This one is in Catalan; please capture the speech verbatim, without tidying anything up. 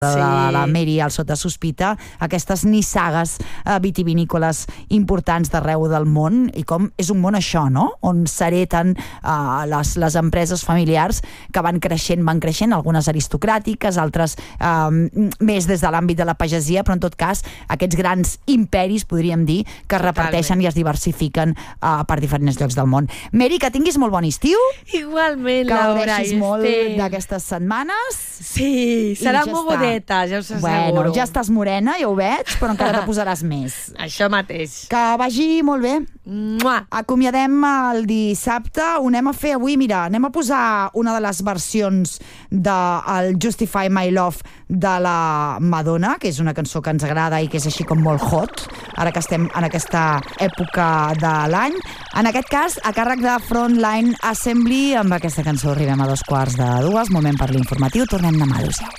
de la Mary al Sota Sospita, aquestes nissagues eh, vitivinícoles importants d'arreu del món, i com és un món això, no? On s'hereten eh, les, les empreses familiars que van creixent, van creixent, algunes aristocràtiques, altres eh, més des de l'àmbit de la pagesia, però en tot cas aquests grans imperis, podríem dir, que es reparteixen Totalment. I es diversifiquen eh, per diferents llocs del món. Mary, que tinguis molt bon estiu. Igualment, que Laura. Que gaudeixis molt este... d'aquestes setmanes. Sí, serà ja mogudeta, ja us asseguro. Bueno, ja estàs morena, ja ho veig, però encara te posaràs més. Això mateix. Que vagi molt bé. Mua. Acomiadem el dissabte, ho anem a fer avui, mira, anem a posar una de les versions del Justify My Love de la Madonna, que és una cançó que ens agrada i que és així com molt hot, ara que estem en aquesta època de l'any. En aquest cas, a càrrec de Frontline Assembly, amb aquesta cançó arribem a dos quarts de dues, moment per l'informatiu, tornem demà, adéu-siau.